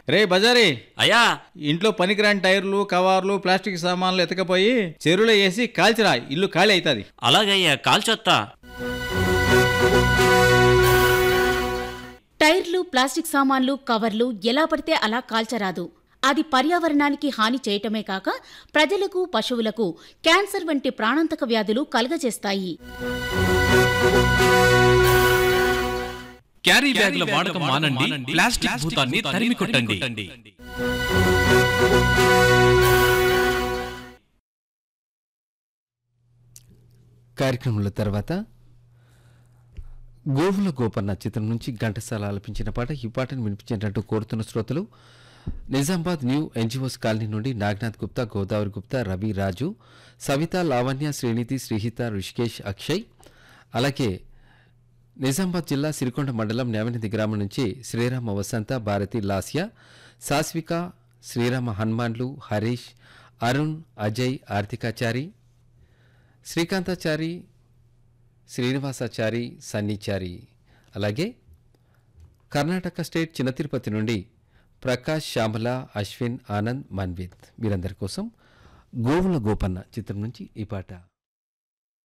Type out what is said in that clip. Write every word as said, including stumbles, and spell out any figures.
రే బజారీ, అయ్యా ఇంట్లో పనికిరాని టైర్లు, కవర్లు, ప్లాస్టిక్ సామాన్లు ఎతకపోయి చెరువులో వేసి కాల్చిరా, ఇల్లు ఖాళీ అవుతుంది. అలాగయ్యా, కాల్చొత్తా. టైర్లు, ప్లాస్టిక్ సామాన్లు, కవర్లు ఎలా పడితే అలా కాల్చరాదు. అది పర్యావరణానికి హాని చేయటమే కాక ప్రజలకు, పశువులకు క్యాన్సర్ వంటి ప్రాణాంతక వ్యాధులు కలుగజేస్తాయి. క్యారీ బ్యాగుల వాడకం మానండి, ప్లాస్టిక్ భూతాన్ని తరిమి కొట్టండి. కార్యక్రమంలో తర్వాత గోవుల గోపన్న చిత్రం నుంచి ఘంటసాల ఆలపించిన పాట. ఈ పాటను వినిపించినట్టు కోరుతున్న శ్రోతలు నిజామాబాద్ న్యూ ఎన్జిఓస్ కాలనీ నుండి నాగనాథ్ గుప్తా, గోదావరి గుప్తా, రవి, రాజు, సవిత, లావణ్య, శ్రీనిధి, శ్రీహిత, ఋషికేష్, అక్షయ్. అలాగే నిజామాబాద్ జిల్లా సిరికొండ మండలం నేవనిధి గ్రామం నుంచి శ్రీరామ వసంత, భారతి, లాస్య, సాస్విక, శ్రీరామ హనుమాన్లు, హరీష్, అరుణ్, అజయ్, ఆర్థికాచారి, శ్రీకాంతాచారి, శ్రీనివాసాచారి, సన్నీచారి. అలాగే కర్ణాటక స్టేట్ చిన్న తిరుపతి నుండి ప్రకాష్, శ్యామల, అశ్విన్, ఆనంద్, మన్విత్. వీరందరి కోసం గోవుల గోపన్న చిత్రం నుంచి ఈ పాట.